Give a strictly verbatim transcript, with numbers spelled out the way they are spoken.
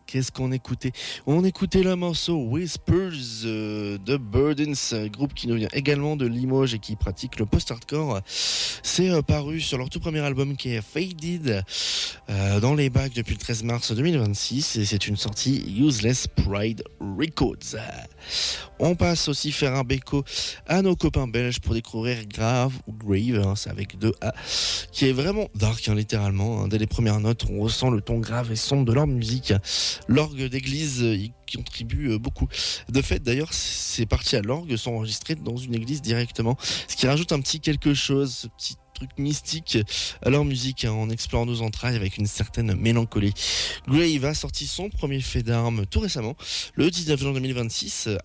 Qu'est-ce qu'on écoutait? On écoutait le morceau Whispers euh, de Burdens, groupe qui nous vient également de Limoges et qui pratique le post-hardcore. C'est euh, paru sur leur tout premier album qui est Faded euh, dans les bacs depuis le treize mars deux mille vingt-six et c'est une sortie Useless Pride Records. On passe aussi faire un béco à nos copains belges pour découvrir Grave ou Grave, hein, c'est avec deux A, qui est vraiment dark hein, littéralement. Hein. Dès les premières notes, on ressent le ton grave et sombre de leur musique. L'orgue d'église y contribue beaucoup. De fait, d'ailleurs, ces parties à l'orgue sont enregistrées dans une église directement, ce qui rajoute un petit quelque chose, ce petit truc mystique à leur musique hein, en explorant nos entrailles avec une certaine mélancolie. Grave a sorti son premier fait d'armes tout récemment, le dix-neuf juin deux mille vingt-six,